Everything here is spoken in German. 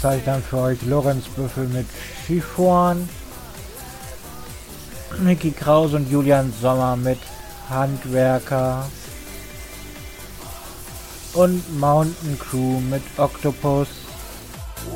zeichnen für euch Lorenz Büffel mit Chiffon, Mickey Kraus und Julian Sommer mit Handwerker und Mountain Crew mit Octopus.